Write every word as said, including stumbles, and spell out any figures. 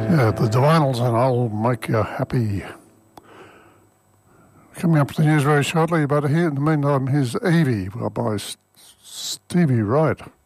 Yeah, the Divinals and I'll Make You Happy. Coming up with the news very shortly, but here in the meantime, here's Evie by Stevie Wright.